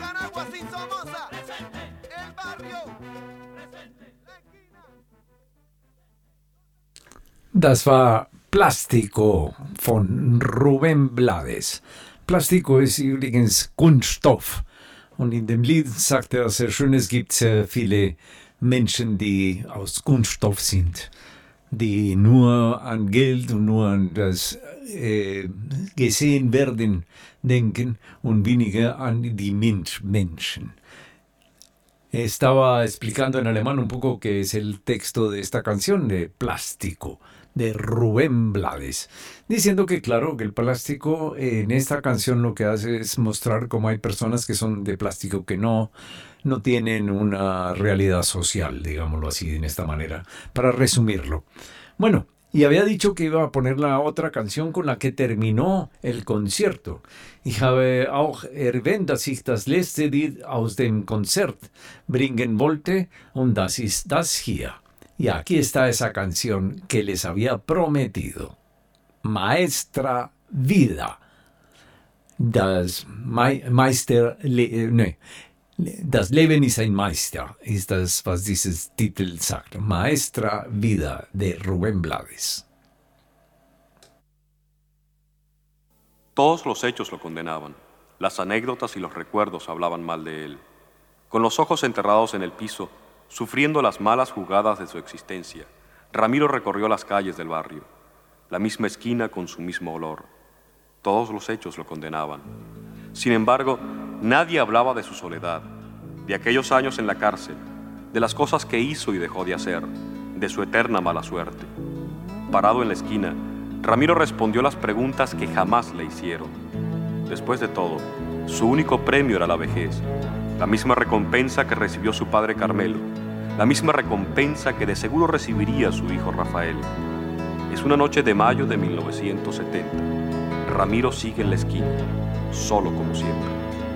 Nicaragua sin Somoza. Presente. El barrio. Presente. La esquina. Das war Plastiko von Rubén Blades. Plastiko ist übrigens Kunststoff. Und in dem Lied sagt er sehr schön, es gibt sehr viele Menschen, die aus Kunststoff sind, die nur an Geld und nur an das gesehen werden denken und weniger an die Menschen. Estaba explicando en alemán un poco qué es el texto de esta canción de Plástico, de Rubén Blades, diciendo que claro, que el plástico en esta canción lo que hace es mostrar cómo hay personas que son de plástico que no tienen una realidad social, digámoslo así, en esta manera, para resumirlo. Bueno, y había dicho que iba a poner la otra canción con la que terminó el concierto. Ich habe auch erwähnt, dass ich das letzte Lied aus dem Konzert bringen wollte, und das ist das hier. Y aquí está esa canción que les había prometido. Maestra Vida. Das Das Leben ist ein Meister, ist das, was dieses Titel sagt. Maestra Vida, de Rubén Blades. Todos los hechos lo condenaban. Las anécdotas y los recuerdos hablaban mal de él. Con los ojos enterrados en el piso, sufriendo las malas jugadas de su existencia, Ramiro recorrió las calles del barrio, la misma esquina con su mismo olor. Todos los hechos lo condenaban. Sin embargo, nadie hablaba de su soledad, de aquellos años en la cárcel, de las cosas que hizo y dejó de hacer, de su eterna mala suerte. Parado en la esquina, Ramiro respondió las preguntas que jamás le hicieron. Después de todo, su único premio era la vejez, la misma recompensa que recibió su padre Carmelo, la misma recompensa que de seguro recibiría su hijo Rafael. Es una noche de mayo de 1970. Ramiro sigue en la esquina, solo como siempre.